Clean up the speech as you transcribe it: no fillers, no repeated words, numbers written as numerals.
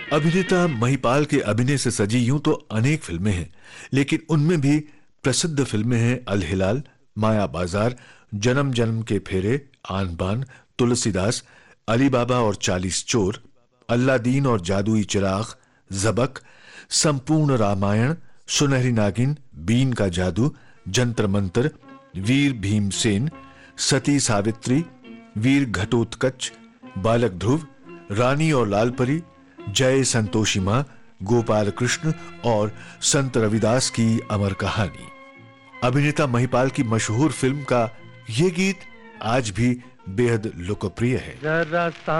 अभिनेता महिपाल के अभिनय से सजी यूं तो अनेक फिल्में हैं, लेकिन उनमें भी प्रसिद्ध फिल्में हैं अल हिलाल, माया बाजार, जन्म जन्म के फेरे, आन बान, तुलसीदास, अली बाबा और 40 चोर, अल्लादीन और जादुई चिराग, जबक, संपूर्ण रामायण, सुनहरी नागिन, बीन का जादू, जंतर मंतर, वीर भीमसेन, सती सावित्री, वीर घटोत्कच, बालक ध्रुव, रानी और लालपरी, जय संतोषी मां, गोपाल कृष्ण और संत रविदास की अमर कहानी। अभिनेता महिपाल की मशहूर फिल्म का ये गीत आज भी बेहद लोकप्रिय है।